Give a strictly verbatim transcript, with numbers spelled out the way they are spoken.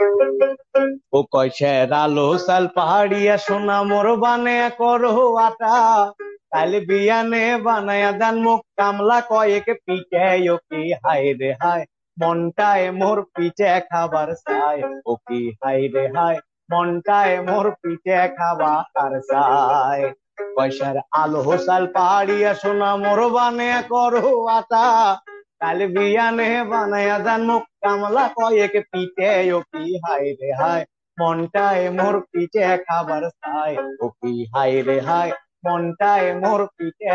ও কয়সের আলো সাল পাহাড়িয়া সোনা মোর বানে করো আটা কাল বিয়ানে বানায়া দেন মুখ কামলা কয়েক পিঠে ও কি হায় রে হায় মনটায় মোর পিঠে খাবার চায় ও কি হায় রে হায় মনটায় মোর পিঠে খাবার চায় পয়সার আলো সাল পাহাড়িয়া সোনা মোর বানে করো আটা কাল বিয়ানে বানায়া দেন মুখ কামলা কয়েক পিঠে ও কি হায় রে হায় মনটায় মোর পিঠে খাবার চায় ও কি হায় রে হায় মনটায় মোর পিঠে